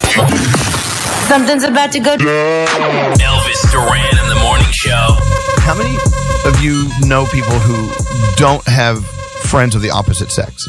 Something's about to go. Elvis Duran in the morning show. How many of you know people who don't have friends of the opposite sex?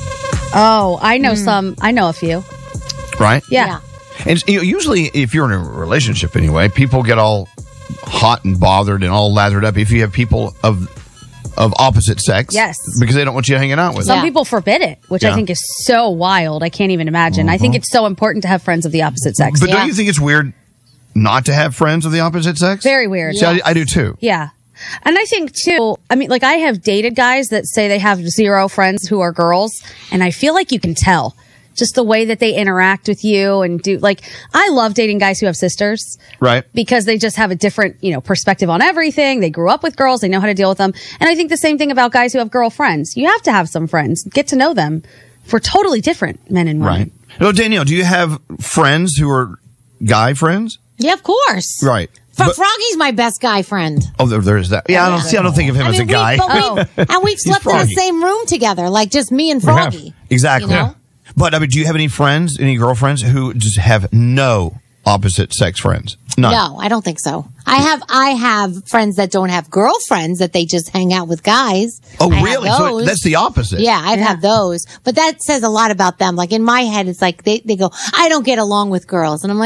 Oh, I know some. I know a few. Right? Yeah. And usually, if you're in a relationship anyway, people get all hot and bothered and all lathered up if you have people of opposite sex. Yes. Because they don't want you hanging out with Some them. people forbid it, which I think is so wild. I can't even imagine. I think it's so important to have friends of the opposite sex. But don't you think it's weird not to have friends of the opposite sex? Very weird. See, I do too. Yeah. And I think too, I mean, like I have dated guys that say they have 0 friends who are girls, and I feel like you can tell just the way that they interact with you and do, like, I love dating guys who have sisters. Right. Because they just have a different, perspective on everything. They grew up with girls. They know how to deal with them. And I think the same thing about guys who have girlfriends. You have to have some friends. Get to know them. We're totally different, men and women. Right. Oh, Danielle, do you have friends who are guy friends? Yeah, of course. Right. Froggy's my best guy friend. Oh, there is that. Yeah, I don't think of him as a guy. We've slept in the Froggy. same room together, like just me and Froggy. Exactly. You know? But do you have any friends, any girlfriends who just have no opposite sex friends? None. No, I don't think so. I have friends that don't have girlfriends, that they just hang out with guys. Oh, I have really? So those. that's the opposite. Yeah, I've had those. But that says a lot about them. Like in my head, it's like they go, I don't get along with girls. And I'm like,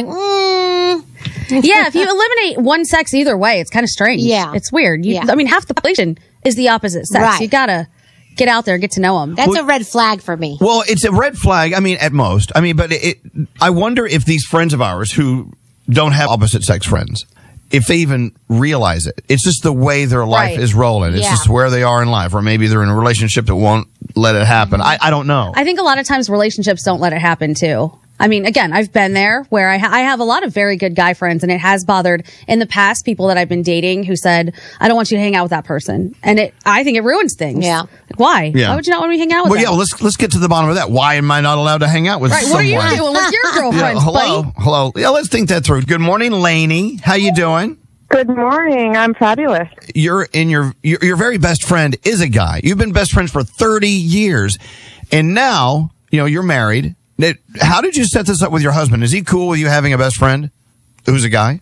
Yeah, if you eliminate one sex either way, it's kind of strange. Yeah. It's weird. I mean, half the population is the opposite sex. Right. You gotta get out there and get to know them. That's a red flag for me. Well, it's a red flag. I mean, at most. I mean, but I wonder if these friends of ours who don't have opposite sex friends, if they even realize it. It's just the way their life is rolling. It's just where they are in life, or maybe they're in a relationship that won't let it happen. I don't know. I think a lot of times relationships don't let it happen too. I mean, again, I've been there where I have a lot of very good guy friends, and it has bothered in the past people that I've been dating who said, I don't want you to hang out with that person. And I think it ruins things. Yeah. Like, why? Yeah. Why would you not want me to hang out with Well, them? yeah, let's get to the bottom of that. Why am I not allowed to hang out with someone? What are you doing with your girlfriends, buddy? Hello. Yeah, let's think that through. Good morning, Lainey. How you doing? Good morning. I'm fabulous. Your very best friend is a guy. You've been best friends for 30 years, and now you're married. How did you set this up with your husband? Is he cool with you having a best friend who's a guy?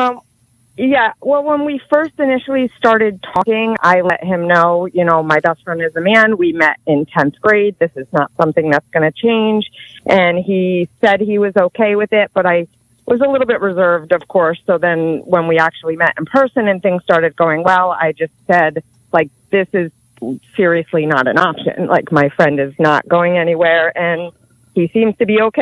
Yeah. Well, when we first initially started talking, I let him know, my best friend is a man. We met in 10th grade. This is not something that's going to change. And he said he was okay with it, but I was a little bit reserved, of course. So then when we actually met in person and things started going well, I just said, like, this is seriously not an option. Like, my friend is not going anywhere, and he seems to be okay